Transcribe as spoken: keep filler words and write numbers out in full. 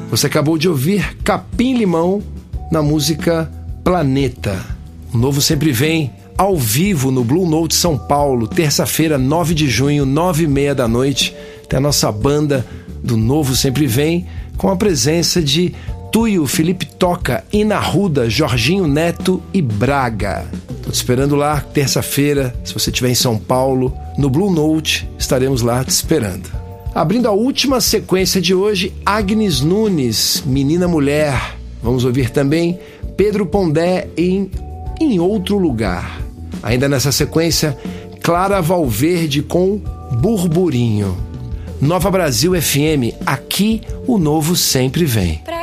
Você acabou de ouvir Capim Limão na música Planeta. O Novo Sempre Vem ao vivo no Blue Note São Paulo, terça-feira, nove de junho, nove e meia da noite. Tem a nossa banda do Novo Sempre Vem com a presença de Tuyo, Felipe Toca, Ina Ruda, Jorginho Neto e Braga. Tô te esperando lá, terça-feira, se você estiver em São Paulo, no Blue Note, estaremos lá te esperando. Abrindo a última sequência de hoje, Agnes Nunes, Menina Mulher. Vamos ouvir também Pedro Pondé em Em Outro Lugar. Ainda nessa sequência, Clara Valverde com Burburinho. Nova Brasil F M, aqui o Novo Sempre Vem.